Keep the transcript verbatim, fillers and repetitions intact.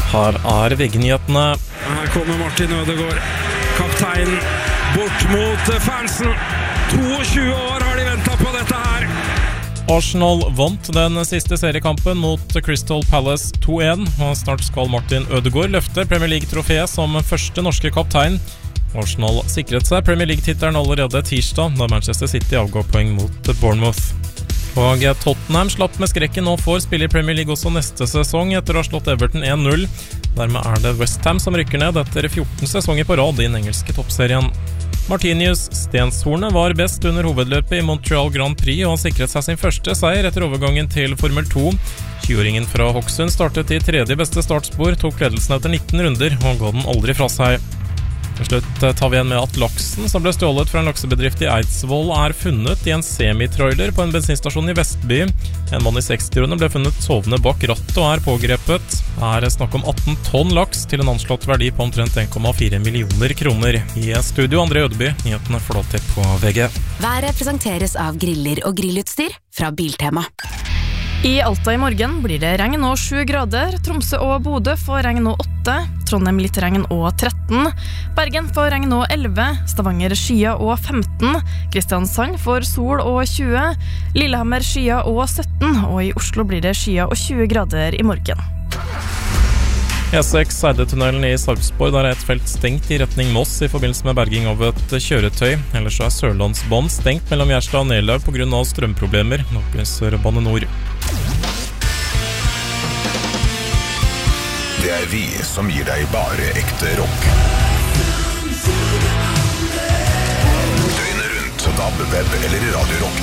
Her er V G-nyhetene. Her kommer Martin Ødegaard, kaptein, bort mot fansen. tjueto år har de ventet på dette her. Arsenal vant den siste seriekampen mot Crystal Palace to en, og snart skal Martin Ødegaard løfte Premier League-trofeet som første norske kaptein. Arsenal sikret seg Premier League-tittelen allerede tirsdag, da Manchester City avga poeng mot Bournemouth. Og Tottenham slapp med skrekken og får spille i Premier League også neste sesong etter å ha slått Everton en null. Dermed er det West Ham som rykker ned etter fjorten sesonger på rad i den engelske toppserien. Martinius Stenshorne var best under hovedløpet i Montreal Grand Prix og sikret seg sin første seier etter overgangen til Formel to. tjueåringen fra Hokksund startet i tredje beste startspor, tok ledelsen etter nitten runder og ga den aldri fra seg. Til slutt tar vi igjen med at laksen som ble stjålet fra en laksebedrift i Eidsvoll er funnet i en semitrailer på en bensinstasjon i Vestby. En mann i sekstiårene ble funnet sovende bak rattet og er pågrepet. Her er snakk om atten tonn laks til en anslått verdi på omtrent en komma fire millioner kroner. I studio André Ødeby, nyhetene flåter på V G. Været presenteres av griller og grillutstyr fra Biltema. I Alta i morgen blir det regn og sju grader. Tromsø og Bodø får regn og åtte. Trondheim litt regn og tretten. Bergen får regn og elleve. Stavanger skya og femten. Kristiansand får sol og tjue. Lillehammer skya og sytten. Og i Oslo blir det skya og tjue grader i morgen. E seks Seidetunnelen i Sarpsborg, der er et felt stengt i retning Moss i forbindelse med berging av et kjøretøy. Ellers er Sørlandsbanen stengt mellom Gjerstad og Nelaug på grunn av strømproblemer, opplyser Bane Nor. Det er vi som gir deg bare ekte rock. Døgnet rundt, D A B, web eller Radio Rock.